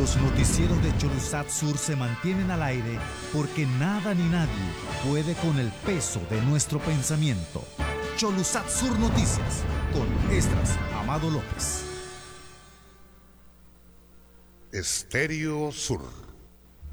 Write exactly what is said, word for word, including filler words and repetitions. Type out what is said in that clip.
Los noticieros de Cholussat Sur se mantienen al aire porque nada ni nadie puede con el peso de nuestro pensamiento. Cholussat Sur Noticias, con Esdras Amado López. Estéreo Sur.